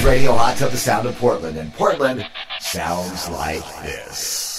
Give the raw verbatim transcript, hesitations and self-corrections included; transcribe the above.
Radio Hot Tub, the sound of Portland, and Portland sounds like this.